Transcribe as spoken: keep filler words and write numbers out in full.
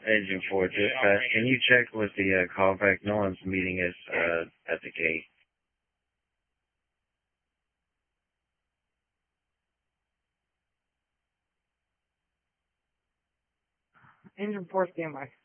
Engine four, dispatch. Can you check with the uh, callback? No one's meeting us uh, at the gate. Engine four, standby.